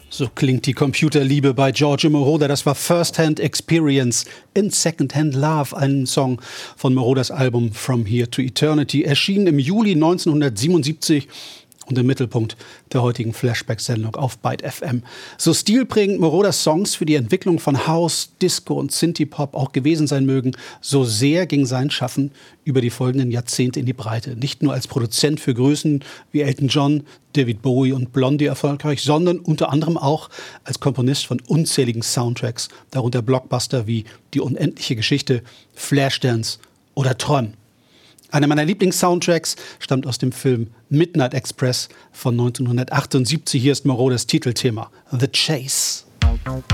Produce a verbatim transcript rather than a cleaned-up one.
So klingt die Computerliebe bei Giorgio Moroder. Das war First-Hand Experience in Second-Hand Love, ein Song von Moroders Album From Here to Eternity, erschienen im Juli neunzehnhundertsiebenundsiebzig und im Mittelpunkt der heutigen Flashback-Sendung auf Byte F M. So stilprägend Moroders Songs für die Entwicklung von House, Disco und Synthie-Pop auch gewesen sein mögen, so sehr ging sein Schaffen über die folgenden Jahrzehnte in die Breite. Nicht nur als Produzent für Größen wie Elton John, David Bowie und Blondie erfolgreich, sondern unter anderem auch als Komponist von unzähligen Soundtracks, darunter Blockbuster wie Die unendliche Geschichte, Flashdance oder Tron. Einer meiner Lieblings-Soundtracks stammt aus dem Film Midnight Express von neunzehnhundertachtundsiebzig. Hier ist Moroders Titelthema, The Chase.